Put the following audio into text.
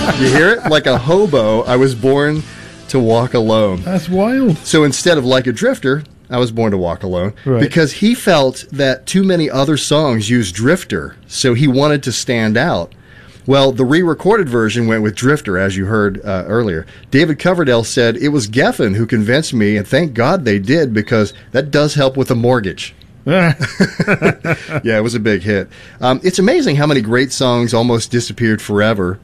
You hear it? Like a hobo, I was born to walk alone. That's wild. So instead of Like a Drifter, I was born to walk alone. Right. Because he felt that too many other songs used Drifter, so he wanted to stand out. Well, the re-recorded version went with Drifter, as you heard earlier. David Coverdale said, "It was Geffen who convinced me, and thank God they did, because that does help with a mortgage." Yeah, it was a big hit. It's amazing how many great songs almost disappeared forever